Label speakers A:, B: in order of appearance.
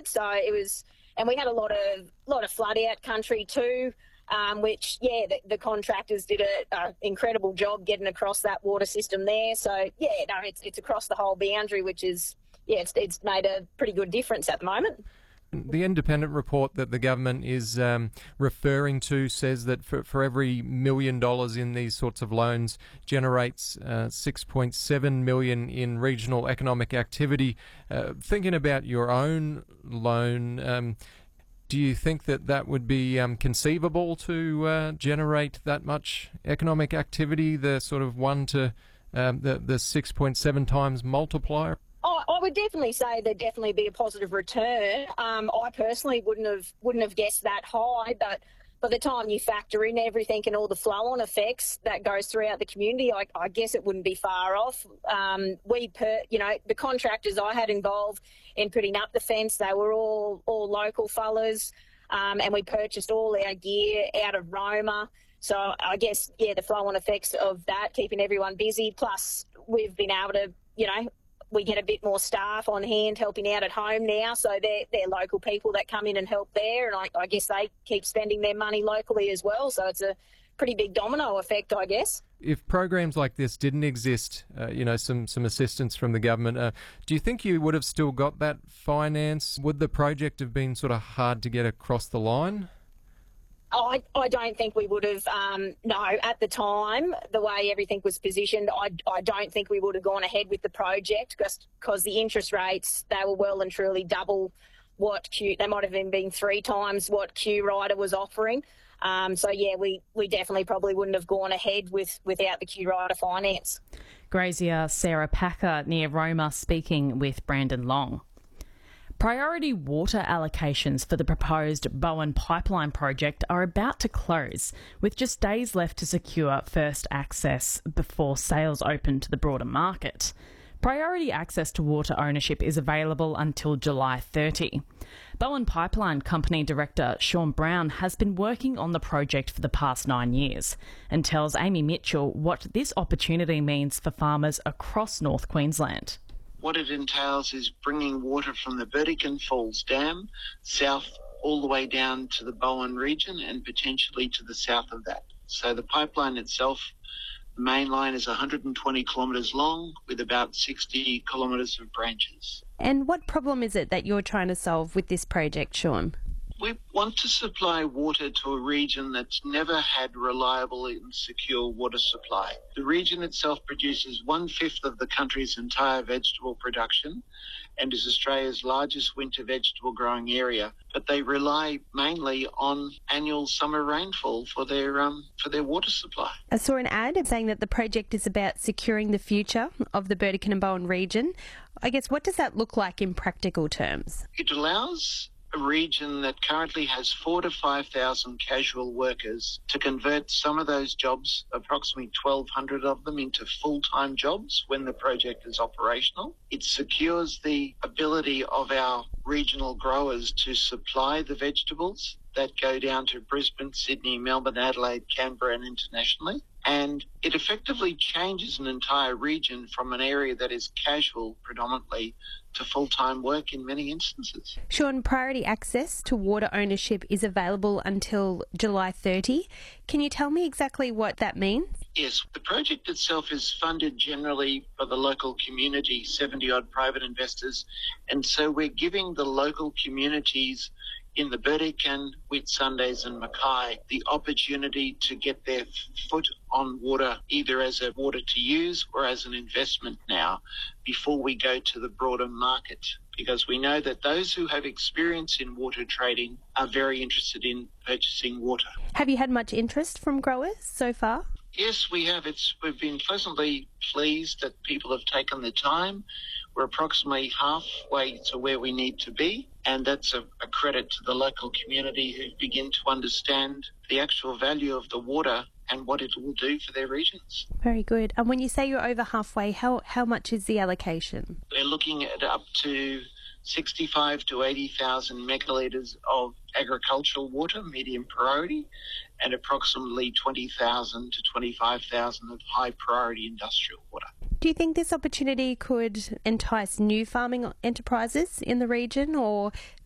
A: it. So it was, and we had a lot of flood out country too. Which, the contractors did an incredible job getting across that water system there. So, it's across the whole boundary, which is, it's made a pretty good difference at the moment.
B: The independent report that the government is referring to says that for every $1 million in these sorts of loans generates $6.7 million in regional economic activity. Thinking about your own loan, do you think that would be conceivable to generate that much economic activity, the sort of 1 to the 6.7 times multiplier?
A: I would definitely say there'd definitely be a positive return. I personally wouldn't have guessed that high, but by the time you factor in everything and all the flow-on effects that goes throughout the community, I guess it wouldn't be far off. The contractors I had involved in putting up the fence, they were all local fellas, and we purchased all our gear out of Roma. So I guess, the flow-on effects of that, keeping everyone busy, plus we've been able to, we get a bit more staff on hand helping out at home now, so they're local people that come in and help there, and I guess they keep spending their money locally as well, so it's a pretty big domino effect, I guess.
B: If programs like this didn't exist, some assistance from the government, do you think you would have still got that finance? Would the project have been sort of hard to get across the line?
A: I don't think we would have, at the time, the way everything was positioned, I don't think we would have gone ahead with the project because the interest rates, they were well and truly double what they might have been 3 times what Q-Rider was offering. We definitely probably wouldn't have gone ahead without the Q-Rider finance.
C: Grazier Sarah Packer near Roma speaking with Brandon Long. Priority water allocations for the proposed Bowen Pipeline project are about to close, with just days left to secure first access before sales open to the broader market. Priority access to water ownership is available until July 30. Bowen Pipeline Company Director Sean Brown has been working on the project for the past 9 years and tells Amy Mitchell what this opportunity means for farmers across North Queensland.
D: What it entails is bringing water from the Burdekin Falls Dam south all the way down to the Bowen region and potentially to the south of that. So the pipeline itself, the main line, is 120 kilometres long with about 60 kilometres of branches.
E: And what problem is it that you're trying to solve with this project, Sean?
D: We want to supply water to a region that's never had reliable and secure water supply. The region itself produces 1/5 of the country's entire vegetable production and is Australia's largest winter vegetable growing area, but they rely mainly on annual summer rainfall for their water supply.
E: I saw an ad saying that the project is about securing the future of the Burdekin and Bowen region. I guess, what does that look like in practical terms?
D: It allows a region that currently has 4,000 to 5,000 casual workers to convert some of those jobs, approximately 1,200 of them, into full-time jobs when the project is operational. It secures the ability of our regional growers to supply the vegetables that go down to Brisbane, Sydney, Melbourne, Adelaide, Canberra and internationally. And it effectively changes an entire region from an area that is casual predominantly to full-time work in many instances.
E: Sean, priority access to water ownership is available until July 30. Can you tell me exactly what that means?
D: Yes, the project itself is funded generally by the local community, 70-odd private investors, and so we're giving the local communities in the Burdekin, Whitsundays and Mackay the opportunity to get their foot on water, either as a water to use or as an investment now, before we go to the broader market. Because we know that those who have experience in water trading are very interested in purchasing water.
E: Have you had much interest from growers so far?
D: Yes, we have. We've been pleasantly pleased that people have taken the time. We're approximately halfway to where we need to be, and that's a credit to the local community who begin to understand the actual value of the water and what it will do for their regions.
E: Very good. And when you say you're over halfway, how much is the allocation?
D: We're looking at up to 65 to 80,000 megalitres of agricultural water, medium priority, and approximately 20,000 to 25,000 of high priority industrial water.
E: Do you think this opportunity could entice new farming enterprises in the region, or